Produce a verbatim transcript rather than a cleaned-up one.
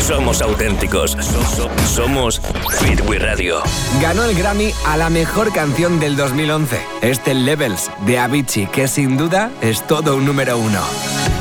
somos auténticos. So- so- somos Fit We Radio. Ganó el Grammy a la mejor canción del dos mil once. Este Levels de Avicii, que sin duda es todo un número uno.